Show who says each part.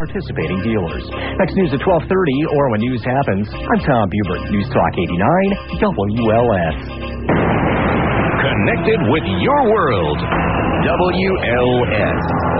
Speaker 1: participating dealers. Next news at 12:30 or when news happens. I'm Tom Bubert, News Talk 89 WLS.
Speaker 2: Connected with your world. WLS.